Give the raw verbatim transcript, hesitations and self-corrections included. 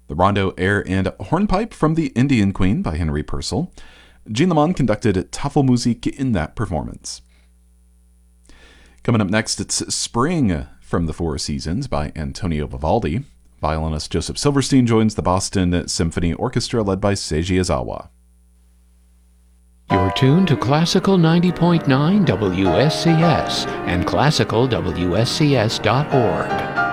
the rondo, air, and hornpipe from The Indian Queen by Henry Purcell. Jean Lamond conducted Tafelmusik in that performance. Coming up next, it's Spring from the Four Seasons by Antonio Vivaldi. Violinist Joseph Silverstein joins the Boston Symphony Orchestra led by Seiji Ozawa. You're tuned to Classical ninety point nine W S C S and classical W S C S dot org.